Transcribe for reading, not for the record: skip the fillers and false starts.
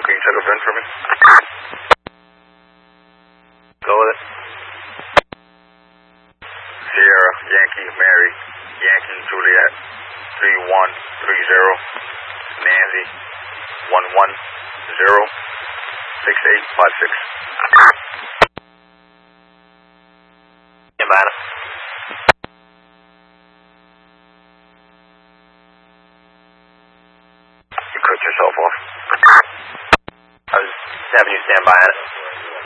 Can you check a VIN for me? Go with it. Sierra, Yankee, Mary, Yankee, Juliet, 3130, Nancy, 1106856. Stand by. You cut yourself off. I was having you stand by on it.